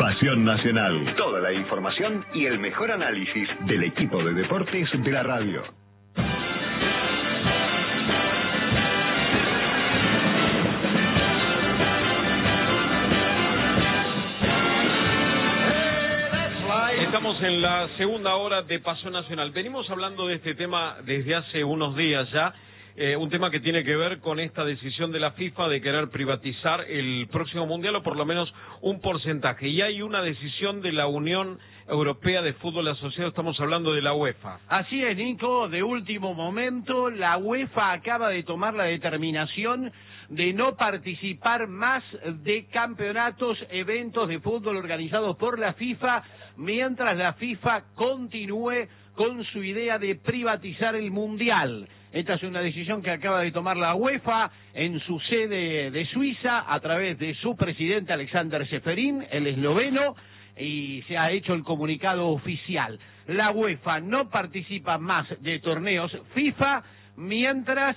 Pasión Nacional. Toda la información y el mejor análisis del equipo de deportes de la radio. Estamos en la segunda hora de Pasión Nacional. Venimos hablando de este tema desde hace unos días ya. Un tema que tiene que ver con esta decisión de la FIFA de querer privatizar el próximo Mundial, o por lo menos un porcentaje. Y hay una decisión de la Unión Europea de Fútbol Asociado, estamos hablando de la UEFA. Así es, Nico, de último momento, la UEFA acaba de tomar la determinación de no participar más de campeonatos, eventos de fútbol organizados por la FIFA, mientras la FIFA continúe con su idea de privatizar el Mundial. Esta es una decisión que acaba de tomar la UEFA en su sede de Suiza a través de su presidente Alexander Čeferin, el esloveno, y se ha hecho el comunicado oficial. La UEFA no participa más de torneos FIFA mientras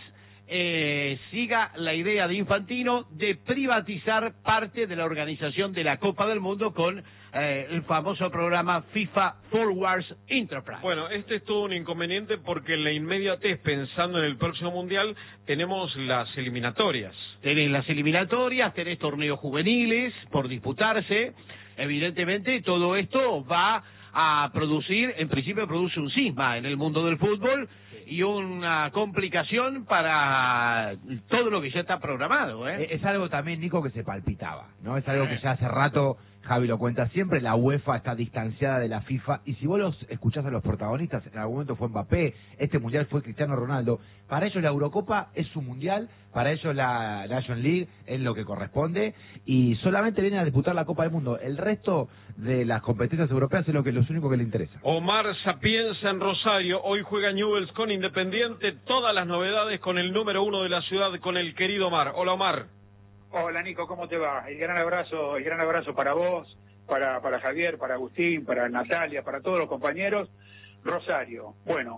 siga la idea de Infantino de privatizar parte de la organización de la Copa del Mundo con el famoso programa FIFA Forwards Enterprise. Bueno, este es todo un inconveniente porque en la inmediatez, pensando en el próximo Mundial, tenemos las eliminatorias. Tenés las eliminatorias, tenés torneos juveniles por disputarse. Evidentemente, todo esto va a producir, en principio produce un cisma en el mundo del fútbol y una complicación para todo lo que ya está programado, ¿eh? Es algo también, Nico, que se palpitaba, ¿no? Es algo que ya hace rato, Javi lo cuenta siempre, la UEFA está distanciada de la FIFA, y si vos los escuchás a los protagonistas, en algún momento fue Mbappé, este Mundial fue Cristiano Ronaldo, para ellos la Eurocopa es su Mundial, para ellos la National League es lo que corresponde, y solamente vienen a disputar la Copa del Mundo. El resto de las competencias europeas es lo único que le interesa. Omar Sapienza en Rosario, hoy juega Newell's con Independiente, todas las novedades con el número 1 de la ciudad, con el querido Omar. Hola, Omar. Hola, Nico, ¿cómo te va? El gran abrazo para vos, para Javier, para Agustín, para Natalia, para todos los compañeros. Rosario, bueno,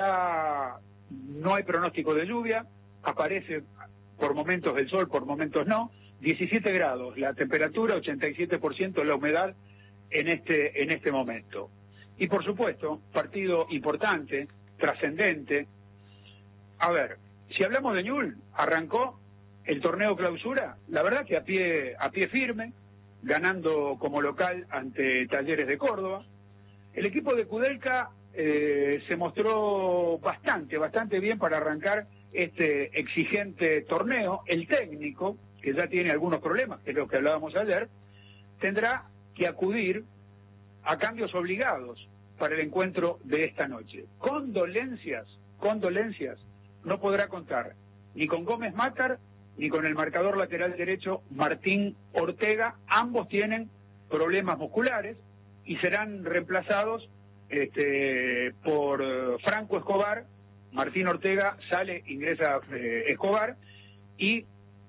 no hay pronóstico de lluvia, aparece por momentos el sol, por momentos no, 17 grados, la temperatura, 87% la humedad en este momento. Y por supuesto, partido importante, trascendente. A ver, si hablamos de Newell's, arrancó el torneo clausura, la verdad que a pie firme, ganando como local ante Talleres de Córdoba. El equipo de Kudelka se mostró bastante bien para arrancar este exigente torneo. El técnico, que ya tiene algunos problemas, que es lo que hablábamos ayer, tendrá que acudir a cambios obligados para el encuentro de esta noche. Condolencias, no podrá contar ni con Gómez Mátar ni con el marcador lateral derecho Martín Ortega. Ambos tienen problemas musculares y serán reemplazados por Franco Escobar. Martín Ortega sale, ingresa Escobar, y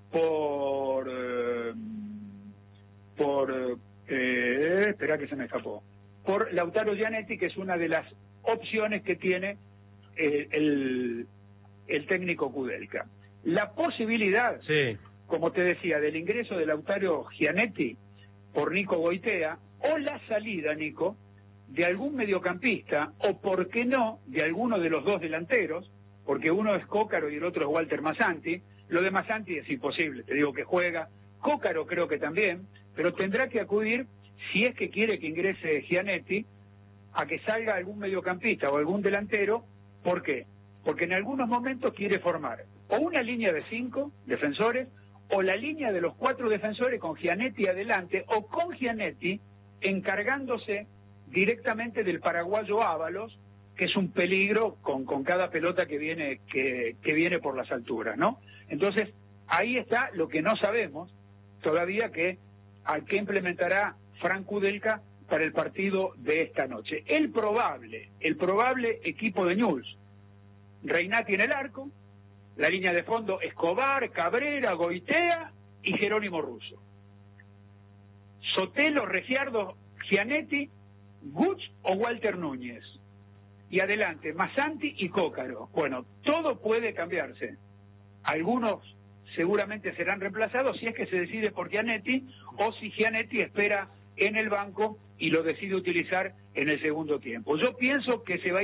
espera que se me escapó, por Lautaro Gianetti, que es una de las opciones que tiene el técnico Kudelka. La posibilidad, sí, como te decía, del ingreso de Lautaro Gianetti por Nico Goitea, o la salida, Nico, de algún mediocampista, o por qué no, de alguno de los dos delanteros, porque uno es Cócaro y el otro es Walter Massanti. Lo de Massanti es imposible, te digo que juega. Cócaro creo que también, pero tendrá que acudir, si es que quiere que ingrese Gianetti, a que salga algún mediocampista o algún delantero. ¿Por qué? Porque en algunos momentos quiere formar o una línea de 5 defensores, o la línea de los 4 defensores con Gianetti adelante, o con Gianetti encargándose directamente del paraguayo Ábalos, que es un peligro con cada pelota que viene por las alturas, ¿no? Entonces, ahí está lo que no sabemos todavía, a qué implementará Frank Kudelka para el partido de esta noche. El probable equipo de Newell's: Reinati en el arco, la línea de fondo Escobar, Cabrera, Goitea y Jerónimo Russo. Sotelo, Regiardo, Gianetti, Guts o Walter Núñez. Y adelante, Massanti y Cócaro. Bueno, todo puede cambiarse. Algunos seguramente serán reemplazados si es que se decide por Gianetti, o si Gianetti espera en el banco y lo decide utilizar en el segundo tiempo. Yo pienso que se va a